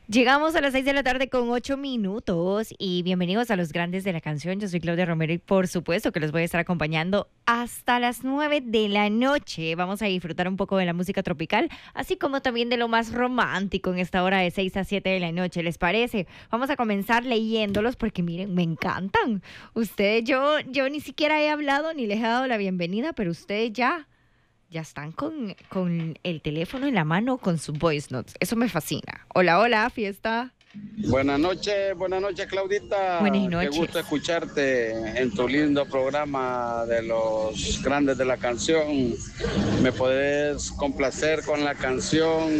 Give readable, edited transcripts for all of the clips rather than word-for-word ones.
Llegamos a las 6 de la tarde con 8 minutos y bienvenidos a los grandes de la canción. Yo soy Claudia Romero y por supuesto que los voy a estar acompañando hasta las 9 de la noche. Vamos a disfrutar un poco de la música tropical, así como también de lo más romántico en esta hora de 6 a 7 de la noche. ¿Les parece? Vamos a comenzar leyéndolos porque miren, me encantan. Ustedes, yo ni siquiera he hablado ni les he dado la bienvenida, pero ustedes ya están con el teléfono en la mano con sus voice notes. Eso me fascina. Hola, hola, fiesta. Buenas noches, Claudita. Buenas noches. Qué gusto escucharte en tu lindo programa de los grandes de la canción. Me puedes complacer con la canción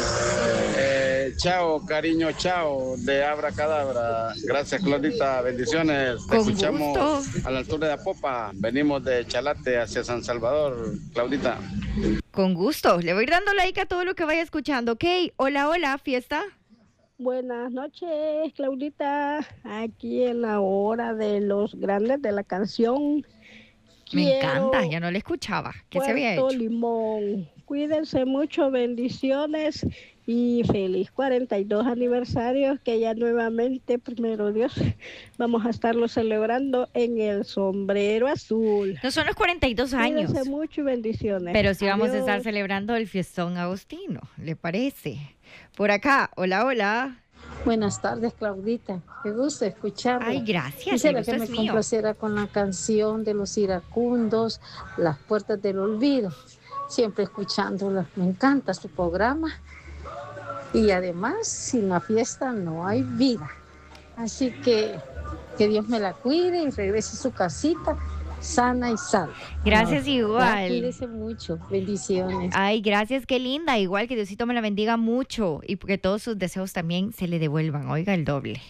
Chao, cariño, chao, de Abracadabra. Gracias, Claudita. Bendiciones. Te Con escuchamos gusto. a la altura de Apopa. Venimos de Chalate hacia San Salvador, Claudita. Con gusto. Le voy a ir dando like a todo lo que vaya escuchando. Ok, hola, hola, fiesta. Buenas noches, Claudita. Aquí en la hora de los grandes de la canción. Me encanta, ya no le escuchaba. ¿Qué se había Puerto hecho? Limón. Cuídense mucho, bendiciones y feliz 42 aniversario que ya nuevamente, primero Dios, vamos a estarlo celebrando en el Sombrero Azul. No son los 42 años, Cuídense mucho y bendiciones. pero sí vamos a estar Adiós. celebrando el fiestón agostino. ¿Le parece? Por acá, hola, hola. Buenas tardes, Claudita. Qué gusto escucharla. Ay, gracias, el Quisiera gusto que me es mío. complaciera con la canción de los iracundos, Las Puertas del Olvido. Siempre escuchándola. Me encanta su programa. Y además, sin la fiesta no hay vida. Así que Dios me la cuide y regrese a su casita sana y salva. Gracias Ya, igual. cuídese mucho. Bendiciones. Ay, gracias, qué linda. Igual que Diosito me la bendiga mucho y que todos sus deseos también se le devuelvan. Oiga, el doble.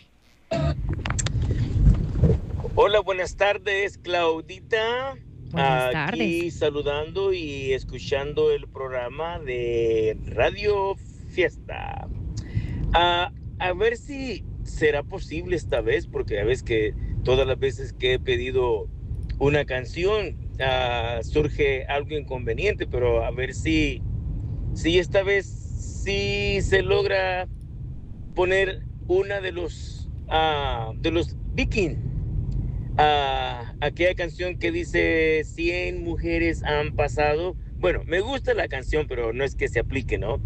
Hola, buenas tardes, Claudita. Buenas Aquí tardes. saludando y escuchando el programa de Radio Fiesta. A ver si será posible esta vez, porque ya ves que todas las veces que he pedido una canción surge algo inconveniente, pero a ver si esta vez sí se logra poner una de los Vikings. Aquella canción que dice 100 mujeres han pasado. Bueno, me gusta la canción, pero no es que se aplique, ¿no?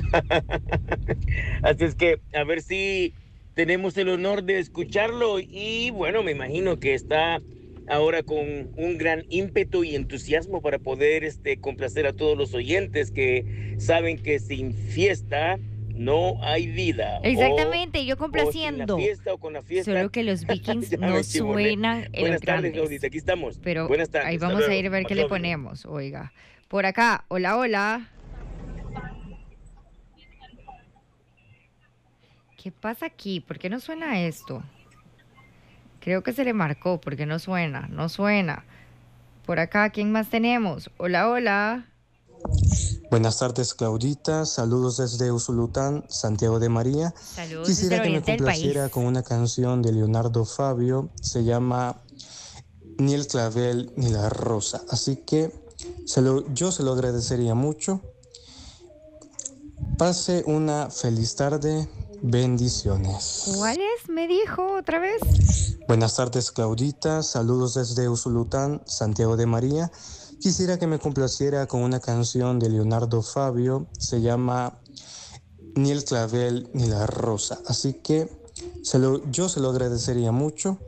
Así es que a ver si tenemos el honor de escucharlo y bueno, me imagino que está ahora con un gran ímpetu y entusiasmo para poder complacer a todos los oyentes que saben que sin fiesta no hay vida. Exactamente, yo O sin la complaciendo. fiesta o con la fiesta. Solo que los Vikings Ya no me chivorré. suenan en Buenas los tardes, grandes. Claudita, aquí estamos. Pero Buenas tardes. ahí hasta vamos a luego. ir a ver qué le ponemos, oiga. Por acá, hola, hola. ¿Qué pasa aquí? ¿Por qué no suena esto? Creo que se le marcó porque no suena, no suena. Por acá, ¿quién más tenemos? Hola, hola. Buenas tardes, Claudita. Saludos desde Usulután, Santiago de María. Saludos Quisiera desde el que me oriente del complaciera país. con una canción de Leonardo Fabio. Se llama Ni el clavel ni la rosa. Así que yo se lo agradecería mucho. Pase una feliz tarde. Bendiciones. ¿Cuál es? ¿Me dijo otra vez? Buenas tardes, Claudita. Saludos desde Usulután, Santiago de María. Quisiera que me complaciera con una canción de Leonardo Fabio. Se llama Ni el clavel ni la rosa. Así que yo se lo agradecería mucho.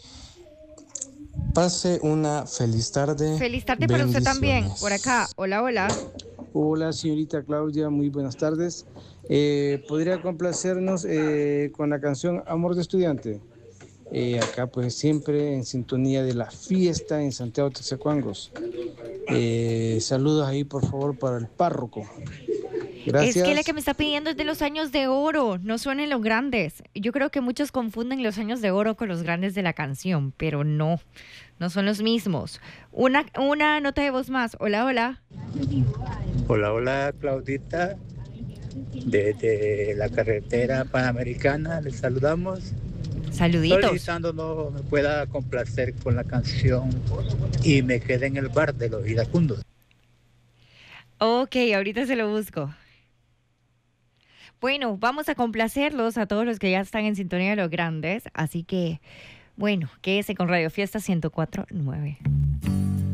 Pase una feliz tarde. Feliz tarde para usted también. Bendiciones. Por acá, hola, hola. Hola, señorita Claudia, muy buenas tardes. ¿Podría complacernos con la canción Amor de Estudiante? Acá pues siempre en sintonía de la fiesta en Santiago Texacuangos. Saludos ahí por favor para el párroco. Gracias. Es que la que me está pidiendo es de los años de oro, no suenan los grandes. Yo creo que muchos confunden los años de oro con los grandes de la canción, pero no son los mismos. Una nota de voz más. Hola, hola. Hola, hola, Claudita. Desde la carretera panamericana les saludamos. Saluditos. Solicitándonos me pueda complacer con la canción Y me quedé en el bar de los iracundos. Ok, ahorita se lo busco. Bueno, vamos a complacerlos a todos los que ya están en sintonía de los grandes. Así que, bueno, quédese con Radio Fiesta 104.9.